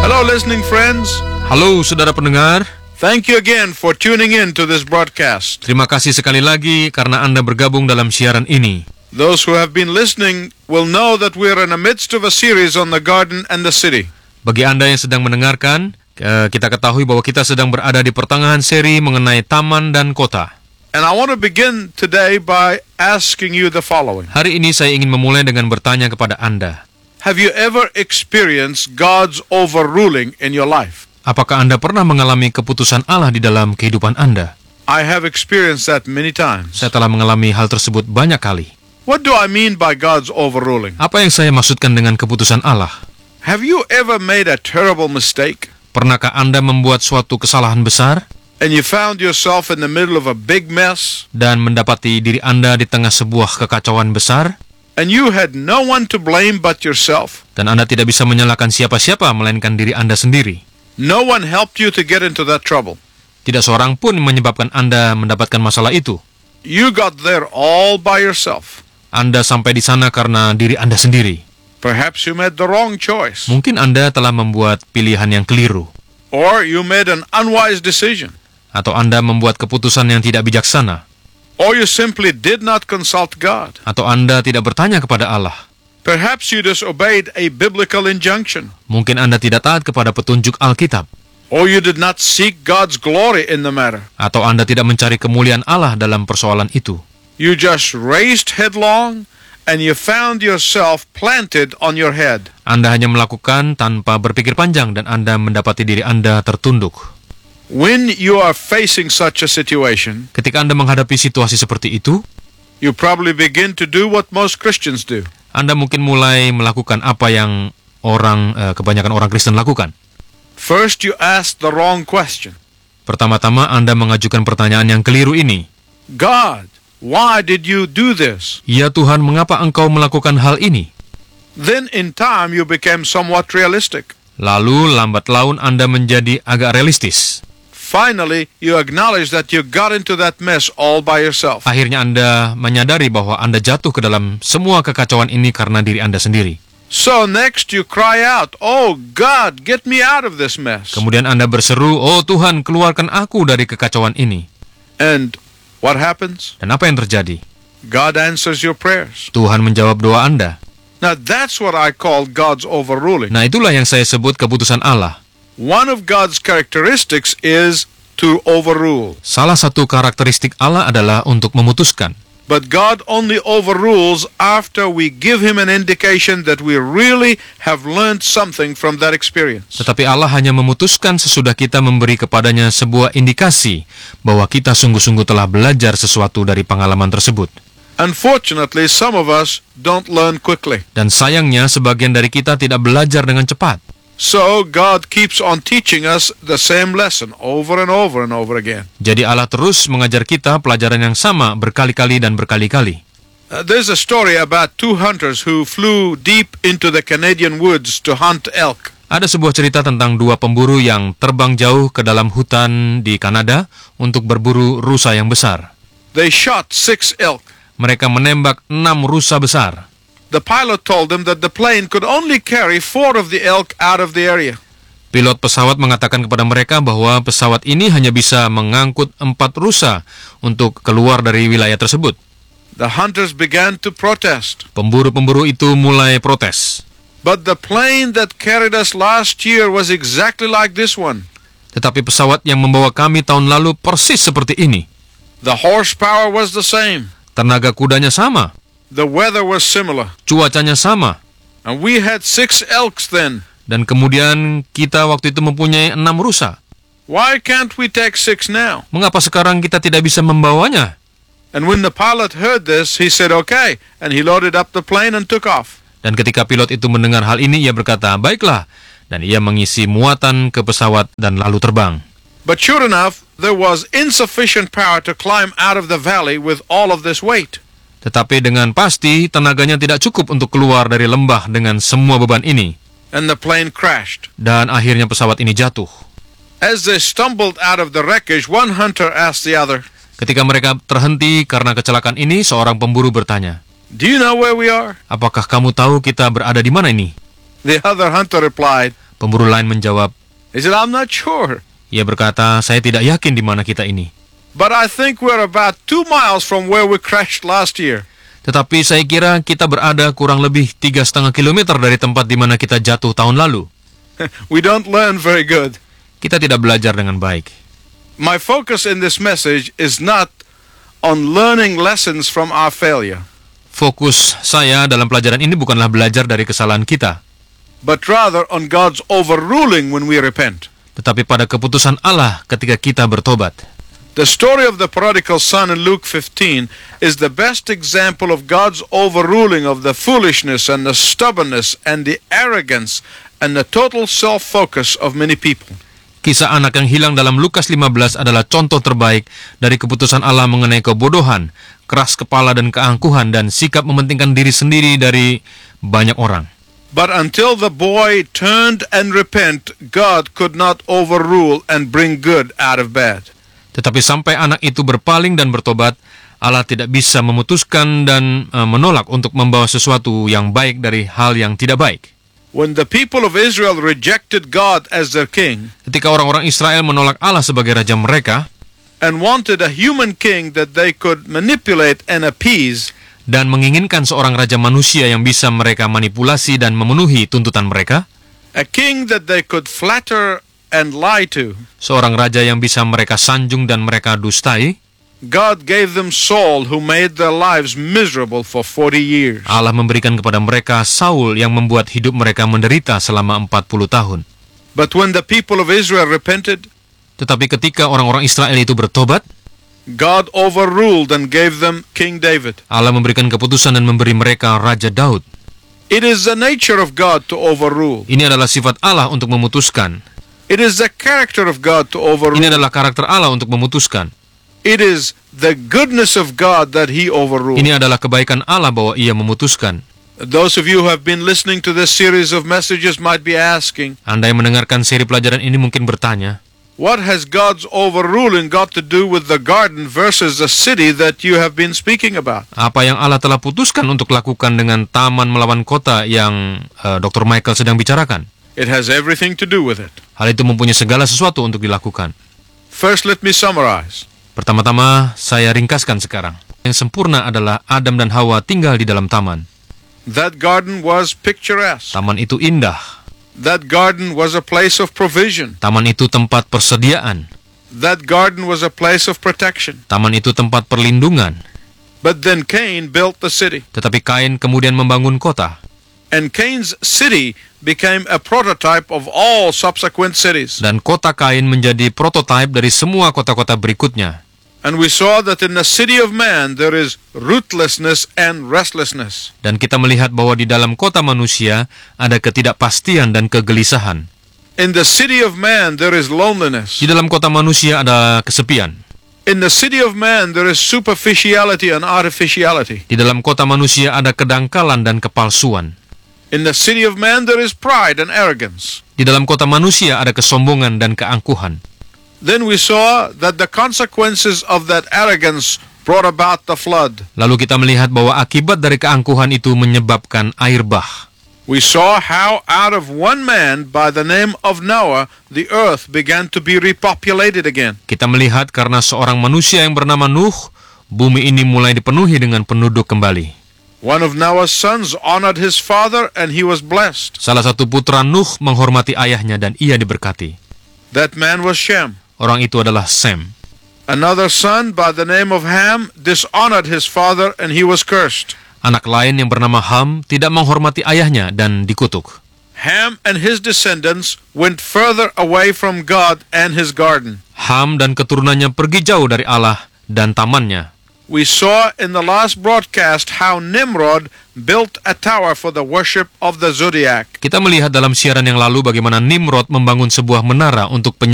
Hello, listening friends. Halo saudara pendengar, Thank you again for tuning in to this broadcast. terima kasih sekali lagi karena Anda bergabung dalam siaran ini. Those who have been listening will know that we are in the midst of a series on the garden and the city. Bagi Anda yang sedang mendengarkan, kita ketahui bahwa kita sedang berada di pertengahan seri mengenai taman dan kota. And I want to begin today by asking you the following. Hari ini saya ingin memulai dengan bertanya kepada Anda. Have you ever experienced God's overruling in your life? Apakah Anda pernah mengalami keputusan Allah di dalam kehidupan Anda? I have experienced that many times. Saya telah mengalami hal tersebut banyak kali. What do I mean by God's overruling? Apa yang saya maksudkan dengan keputusan Allah? Have you ever made a terrible mistake Pernahkah Anda membuat suatu kesalahan besar and you found yourself in the middle of a big mess dan mendapati diri Anda di tengah sebuah kekacauan besar and you had no one to blame but yourself? dan Anda tidak bisa menyalahkan siapa-siapa melainkan diri Anda sendiri? No one helped you to get into that trouble. Tidak seorang pun menyebabkan Anda mendapatkan masalah itu. You got there all by yourself. Anda sampai di sana karena diri Anda sendiri. Perhaps you made the wrong choice. Mungkin Anda telah membuat pilihan yang keliru. Or you made an unwise decision. Atau Anda membuat keputusan yang tidak bijaksana. Or you simply did not consult God. Atau Anda tidak bertanya kepada Allah. Perhaps you disobeyed a biblical injunction. Mungkin Anda tidak taat kepada petunjuk Alkitab. Or you did not seek God's glory in the matter. Atau Anda tidak mencari kemuliaan Allah dalam persoalan itu. You just raced headlong and you found yourself planted on your head. Anda hanya melakukan tanpa berpikir panjang dan Anda mendapati diri Anda tertunduk. When you are facing such a situation, Ketika Anda menghadapi situasi seperti itu, you probably begin to do what most Christians do. Anda mungkin mulai melakukan apa yang kebanyakan orang Kristen lakukan. First, you ask the wrong question. Pertama-tama Anda mengajukan pertanyaan yang keliru ini. God, why did you do this? Ya Tuhan, mengapa Engkau melakukan hal ini? Then in time you became somewhat realistic. Lalu lambat laun Anda menjadi agak realistis. Finally, you acknowledge that you got into that mess all by yourself. Akhirnya Anda menyadari bahwa Anda jatuh ke dalam semua kekacauan ini karena diri Anda sendiri. So next you cry out, "Oh God, get me out of this mess." Kemudian Anda berseru, "Oh Tuhan, keluarkan aku dari kekacauan ini." And what happens? Dan apa yang terjadi? God answers your prayers. Tuhan menjawab doa Anda. Now that's what I call God's overruling. Nah, itulah yang saya sebut keputusan Allah. One of God's characteristics is to overrule. Salah satu karakteristik Allah adalah untuk memutuskan. But God only overrules after we give Him an indication that we really have learned something from that experience. Tetapi Allah hanya memutuskan sesudah kita memberi kepadanya sebuah indikasi bahwa kita sungguh-sungguh telah belajar sesuatu dari pengalaman tersebut. Unfortunately, some of us don't learn quickly. Dan sayangnya sebagian dari kita tidak belajar dengan cepat. So God keeps on teaching us the same lesson over and over and over again. Jadi Allah terus mengajar kita pelajaran yang sama berkali-kali dan berkali-kali. There's a story about two hunters who flew deep into the Canadian woods to hunt elk. Ada sebuah cerita tentang dua pemburu yang terbang jauh ke dalam hutan di Kanada untuk berburu rusa yang besar. They shot 6 elk. Mereka menembak 6 rusa besar. The pilot told them that the plane could only carry 4 of the elk out of the area. Pilot pesawat mengatakan kepada mereka bahwa pesawat ini hanya bisa mengangkut 4 rusa untuk keluar dari wilayah tersebut. The hunters began to protest. Pemburu-pemburu itu mulai protes. But the plane that carried us last year was exactly like this one. Tetapi pesawat yang membawa kami tahun lalu persis seperti ini. The horsepower was the same. Tenaga kudanya sama. The weather was similar. Cuacanya sama. And we had 6 elks then. Dan kemudian kita waktu itu mempunyai 6 rusa. Why can't we take 6 now? Mengapa sekarang kita tidak bisa membawanya? And when the pilot heard this, he said, "Okay," and he loaded up the plane and took off. Dan ketika pilot itu mendengar hal ini, ia berkata, "Baiklah." Dan ia mengisi muatan ke pesawat dan lalu terbang. But sure enough, there was insufficient power to climb out of the valley with all of this weight. Tetapi dengan pasti tenaganya tidak cukup untuk keluar dari lembah dengan semua beban ini. And the plane crashed. Dan akhirnya pesawat ini jatuh. As they stumbled out of the wreckage, one hunter asked the other, Ketika mereka terhenti karena kecelakaan ini, seorang pemburu bertanya, "Do you know where we are?" "Apakah kamu tahu kita berada di mana ini?" The other hunter replied, Pemburu lain menjawab, He said, I'm not sure. ia berkata, saya tidak yakin di mana kita ini. But I think we're about 2 miles from where we crashed last year. Tetapi saya kira kita berada kurang lebih 3,5 kilometer dari tempat di mana kita jatuh tahun lalu. We don't learn very good. Kita tidak belajar dengan baik. My focus in this message is not on learning lessons from our failure, Fokus saya dalam pelajaran ini bukanlah belajar dari kesalahan kita, but rather on God's overruling when we repent. tetapi pada keputusan Allah ketika kita bertobat. The story of the prodigal son in Luke 15 is the best example of God's overruling of the foolishness and the stubbornness and the arrogance and the total self-focus of many people. Kisah anak yang hilang dalam Lukas 15 adalah contoh terbaik dari keputusan Allah mengenai kebodohan, keras kepala dan keangkuhan, dan sikap mementingkan diri sendiri dari banyak orang. But until the boy turned and repent, God could not overrule and bring good out of bad. Tetapi sampai anak itu berpaling dan bertobat, Allah tidak bisa memutuskan dan menolak untuk membawa sesuatu yang baik dari hal yang tidak baik. When the people of Israel rejected God as their king Ketika orang-orang Israel menolak Allah sebagai raja mereka and wanted a human king that they could manipulate and appease, dan menginginkan seorang raja manusia yang bisa mereka manipulasi dan memenuhi tuntutan mereka, a king that they could flatter and lie to, seorang raja yang bisa mereka sanjung dan mereka dustai, God gave them Saul, who made their lives miserable for 40 years. Allah memberikan kepada mereka Saul yang membuat hidup mereka menderita selama 40 tahun. But when the people of Israel repented, Tetapi ketika orang-orang Israel itu bertobat, God overruled and gave them King David. Allah memberikan keputusan dan memberi mereka Raja Daud. It is the nature of God to overrule. Ini adalah sifat Allah untuk memutuskan. It is the character of God to overrule. Ini adalah karakter Allah untuk memutuskan. It is the goodness of God that He overruled. Ini adalah kebaikan Allah bahwa Ia memutuskan. Those of you who have been listening to this series of messages might be asking, Anda yang mendengarkan seri pelajaran ini mungkin bertanya, what has God's overruling got to do with the garden versus the city that you have been speaking about? apa yang Allah telah putuskan untuk lakukan dengan taman melawan kota yang Dr. Michael sedang bicarakan? It has everything to do with it. Hal itu mempunyai segala sesuatu untuk dilakukan. First, let me summarize. Pertama-tama, saya ringkaskan sekarang. Yang sempurna adalah Adam dan Hawa tinggal di dalam taman. That garden was picturesque. Taman itu indah. That garden was a place of provision. Taman itu tempat persediaan. That garden was a place of protection. Taman itu tempat perlindungan. But then Cain built the city. Tetapi Kain kemudian membangun kota. And Cain's city became a prototype of all subsequent cities. Dan kota Kain menjadi prototipe dari semua kota-kota berikutnya. And we saw that in the city of man there is rootlessness and restlessness. Dan kita melihat bahwa di dalam kota manusia ada ketidakpastian dan kegelisahan. In the city of man there is loneliness. Di dalam kota manusia ada kesepian. In the city of man there is superficiality and artificiality. Di dalam kota manusia ada kedangkalan dan kepalsuan. In the city of man there is pride and arrogance. Di dalam kota manusia ada kesombongan dan keangkuhan. Then we saw that the consequences of that arrogance brought about the flood. Lalu kita melihat bahwa akibat dari keangkuhan itu menyebabkan air bah. We saw how out of one man by the name of Noah, the earth began to be repopulated again. Kita melihat karena seorang manusia yang bernama Nuh, bumi ini mulai dipenuhi dengan penduduk kembali. One of Noah's sons honored his father and he was blessed. Salah satu putra Nuh menghormati ayahnya dan ia diberkati. That man was Shem. Orang itu adalah Sem. Another son by the name of Ham dishonored his father and he was cursed. Anak lain yang bernama Ham tidak menghormati ayahnya dan dikutuk. Ham and his descendants went further away from God and his garden. Ham dan keturunannya pergi jauh dari Allah dan tamannya. We saw in the last broadcast how Nimrod built a tower for the worship of the zodiac. Kita melihat dalam siaran yang lalu bagaimana Nimrod membangun sebuah menara untuk